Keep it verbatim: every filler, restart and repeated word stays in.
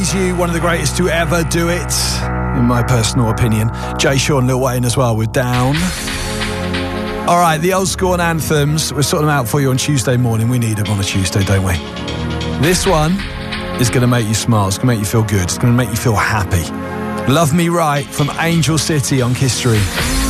You, one of the greatest to ever do it, in my personal opinion. Jay Sean, Lil Wayne as well with Down. All right, the old school and anthems, we're sorting them out for you on Tuesday morning. We need them on a Tuesday, don't we? This one is going to make you smile. It's going to make you feel good. It's going to make you feel happy. Love Me Right from Angel City on Kiss Stream.